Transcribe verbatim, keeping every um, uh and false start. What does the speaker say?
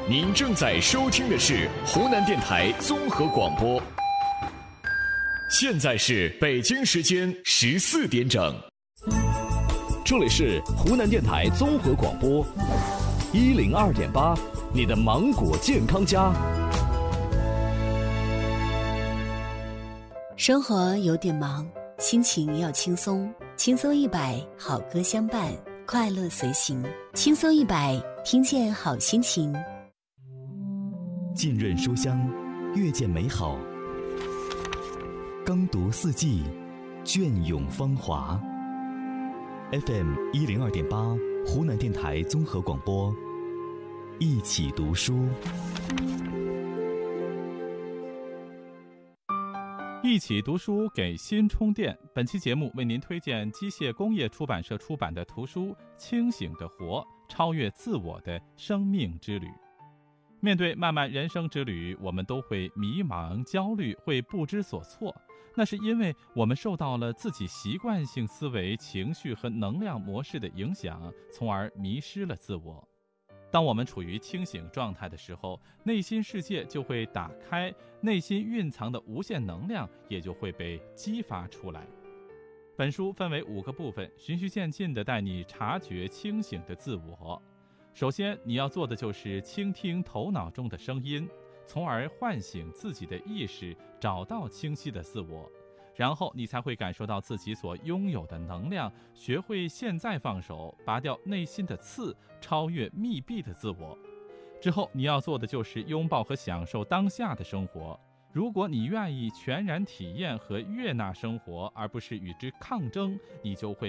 您正在收听的是湖南电台综合广播，现在是北京时间十四点整，这里是湖南电台综合广播一零二点八，你的芒果健康家。 生活有点忙，心情要轻松，轻松一百，好歌相伴，快乐随行，轻松一百，听见好心情。 浸润书香，阅见美好，耕读四季，隽永芳华。 F M 一零二点八，湖南电台综合广播，一起读书。 一起读书给心充电。本期节目为您推荐机械工业出版社出版的图书《清醒的活：超越自我的生命之旅》。面对漫漫人生之旅，我们都会迷茫、焦虑，会不知所措。那是因为我们受到了自己习惯性思维、情绪和能量模式的影响，从而迷失了自我。当我们处于清醒状态的时候，内心世界就会打开，内心蕴藏的无限能量也就会被激发出来。本书分为五个部分，循序渐进地带你察觉清醒的自我。首先，你要做的就是倾听头脑中的声音，从而唤醒自己的意识，找到清晰的自我。然后你才会感受到自己所拥有的能量，学会现在放手，拔掉内心的刺，超越密闭的自我。之后你要做的就是拥抱和享受当下的生活。如果你愿意全然体验和悦纳生活，而不是与之抗争，你就会